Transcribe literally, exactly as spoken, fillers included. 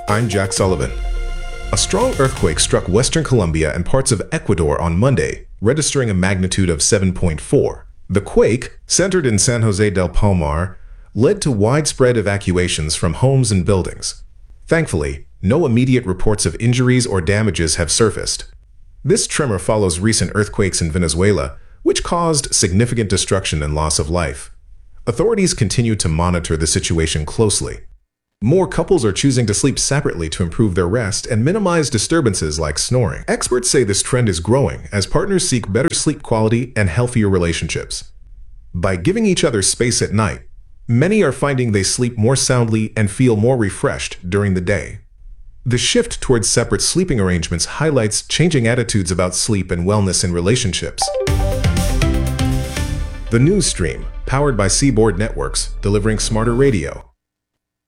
I'm Jack Sullivan. A strong earthquake struck Western Colombia and parts of Ecuador on Monday, registering a magnitude of seven point four. The quake, centered in San Jose del Palmar, led to widespread evacuations from homes and buildings. Thankfully, no immediate reports of injuries or damages have surfaced. This tremor follows recent earthquakes in Venezuela, which caused significant destruction and loss of life. Authorities continue to monitor the situation closely. More couples are choosing to sleep separately to improve their rest and minimize disturbances like snoring. Experts say this trend is growing as partners seek better sleep quality and healthier relationships. By giving each other space at night, many are finding they sleep more soundly and feel more refreshed during the day. The shift towards separate sleeping arrangements highlights changing attitudes about sleep and wellness in relationships. The News Stream, powered by Seaboard Networks, delivering smarter radio.